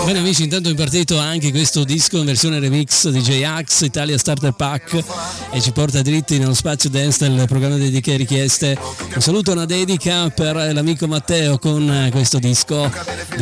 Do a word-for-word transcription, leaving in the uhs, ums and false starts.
Bene amici, intanto è impartito anche questo disco in versione remix di J-Ax Italia Starter Pack e ci porta dritti nello spazio dance del programma dediche e richieste. Un saluto e una dedica per l'amico Matteo con questo disco